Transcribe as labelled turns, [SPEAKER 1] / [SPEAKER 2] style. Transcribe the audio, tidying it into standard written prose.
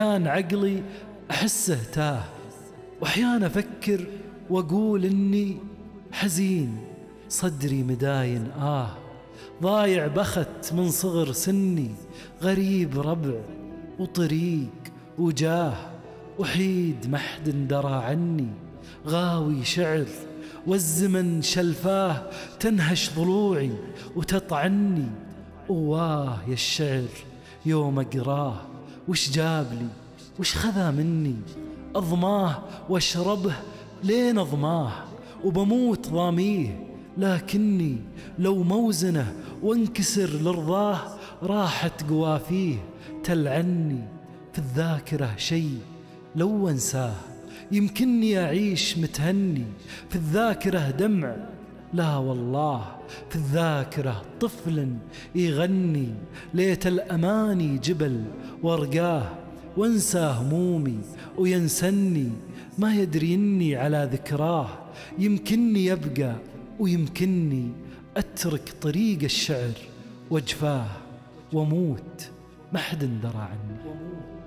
[SPEAKER 1] كان عقلي أحسه تاه، وأحيانا أفكر وأقول إني حزين، صدري مداين ضايع بخت من صغر سني، غريب ربع وطريق وجاه، وحيد محد درى عني، غاوي شعر والزمن شلفاه، تنهش ضلوعي وتطعني. واه يا الشعر يوم أقراه، وش جابلي وش خذا مني، أضماه واشربه لين أضماه، وبموت ضاميه، لكني لو موزنه وانكسر لرضاه، راحت قوافيه تلعني. في الذاكرة شي لو انساه يمكنني أعيش متهني، في الذاكرة دمع لا والله، في الذاكرة طفل يغني، ليت الأماني جبل وارقاه، وانسى همومي وينسني، ما يدري إني على ذكراه، يمكنني يبقى ويمكنني أترك طريق الشعر وجفاه، وموت محد درى عني.